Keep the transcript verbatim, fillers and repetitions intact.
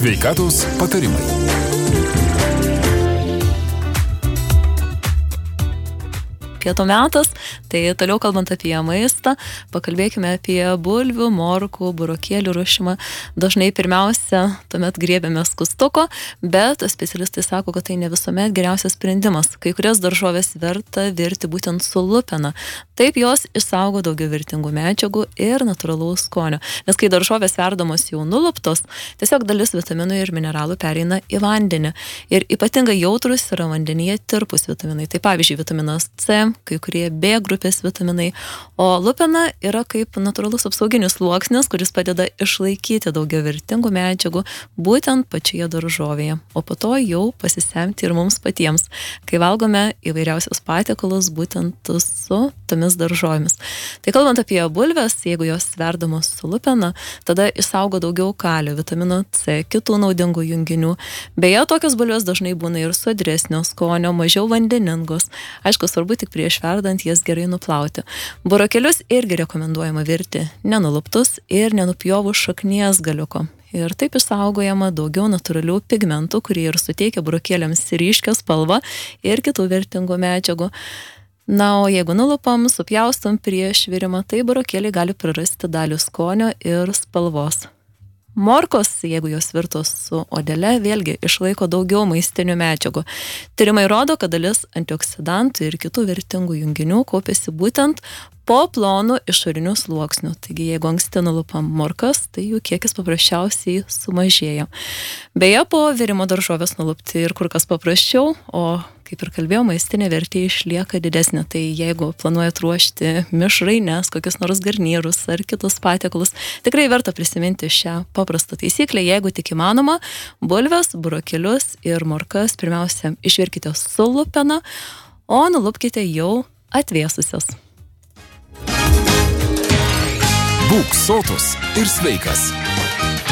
Sveikatos patarimai. Pietų metas, tai toliau kalbant apie maistą, pakalbėkime apie bulvių, morkų, burokėlių ruošimą. Dažnai pirmiausia, tuomet griebiame skustuko, bet specialistai sako, kad tai ne visuomet geriausias sprendimas. Kai kurias daržovės verta virti būtent su lupena. Taip jos išsaugo daugiau vertingų medžiagų ir natūralaus skonio. Nes kai daržovės verdamos jau nuluptos, tiesiog dalis vitaminų ir mineralų pereina į vandenį. Ir ypatingai jautrus yra vandenyje tirpus vitaminai. Tai pavyzdžiui, vitaminas C, kai kurie B grupės vitaminai, o lupena yra kaip natūralus apsauginis sluoksnis, kuris padeda išlaikyti daugiau vertingų medžiagų būtent pačioje daržovėje, o po to jau pasisemti ir mums patiems, kai valgome įvairiausius patiekalus būtent su tomis daržovėmis. Tai kalbant apie bulves, jeigu jos verdamos su lupena, tada išsaugo daugiau kalio, vitamino C, kitų naudingų junginių. Beje, tokios bulvės dažnai būna ir sodresnio skonio, mažiau vandeningos. Aišku, svarbu tik prieš verdant jas gerai nuplauti. Burokėlius irgi rekomenduojama virti nenuluptus ir nenupjovus šaknies galiuko. Ir taip išsaugojama daugiau natūralių pigmentų, kurie ir suteikia burokėliams ryškią spalvą ir kitų vertingų medžiagų. Na, o jeigu nulupam, supjaustom prieš virimą, tai burokėliai gali prarasti dalį skonio ir spalvos. Morkos, jeigu jos virtos su odele, vėlgi išlaiko daugiau maistinių medžiagų. Tyrimai rodo, kad dalis antioksidantų ir kitų vertingų junginių kaupiasi būtent po plonų išorinių sluoksnių. Taigi, jeigu anksti nulupam morkas, tai jų kiekis paprasčiausiai sumažėja. Beje, po virimo daržovės nulupti ir kur kas paprasčiau, o kaip ir kalbėjau, maistinė vertė išlieka didesnė. Tai jeigu planuojat ruošti mišraines, kokius nors garnyrus ar kitus patiekalus, tikrai verta prisiminti šią paprastą taisyklę. Jeigu tik įmanoma, bulves, burokėlius ir morkas pirmiausia išvirkite su lupena, o nulupkite jau atvėsusios. Būk sotus ir sveikas.